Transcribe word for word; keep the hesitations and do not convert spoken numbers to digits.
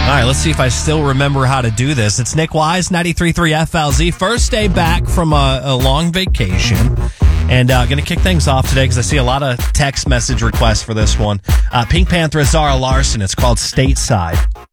All right, let's see if I still remember how to do this. It's Nick Wise, ninety-three point three F L Z. First day back from a, a long vacation. And uh, going to kick things off today because I see a lot of text message requests for this one. Uh, Pink Panther, Zara Larson. It's called Stateside.